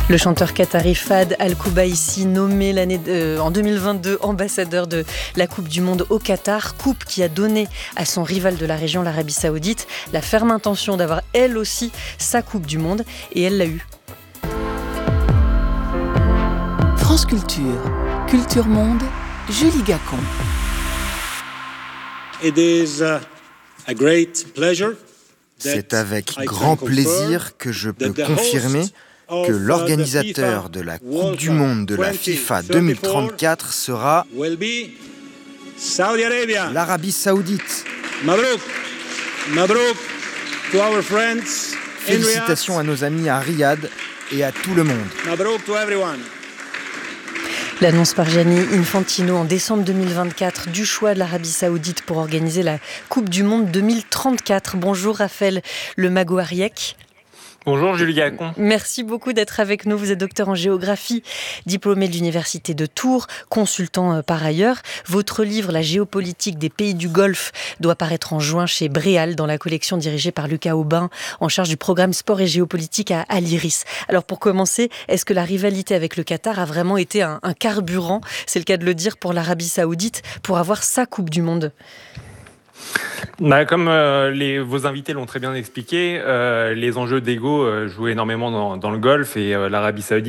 Le chanteur qatari Fahd Al-Kubaisi, nommé en 2022 ambassadeur de la Coupe du Monde au Qatar, coupe qui a donné à son rival de la région, l'Arabie Saoudite, la ferme intention d'avoir elle aussi sa Coupe du Monde, et elle l'a eue. France Culture, Culture Monde, Julie Gacon. C'est avec grand plaisir que je peux confirmer que l'organisateur de la Coupe du Monde de la FIFA 2034 sera l'Arabie Saoudite. Félicitations à nos amis à Riyad et à tout le monde. L'annonce par Gianni Infantino en décembre 2024 du choix de l'Arabie Saoudite pour organiser la Coupe du Monde 2034. Bonjour Raphaël Lemago-Ariec. Bonjour Julie Gacon. Merci beaucoup d'être avec nous. Vous êtes docteur en géographie, diplômé de l'Université de Tours, consultant par ailleurs. Votre livre, La géopolitique des pays du Golfe, doit paraître en juin chez Bréal, dans la collection dirigée par Lucas Aubin, en charge du programme Sport et Géopolitique à l'IRIS. Alors pour commencer, est-ce que la rivalité avec le Qatar a vraiment été un carburant, c'est le cas de le dire, pour l'Arabie Saoudite, pour avoir sa Coupe du Monde ? Comme vos invités l'ont très bien expliqué, les enjeux d'ego jouent énormément dans le Golfe, et l'Arabie Saoudite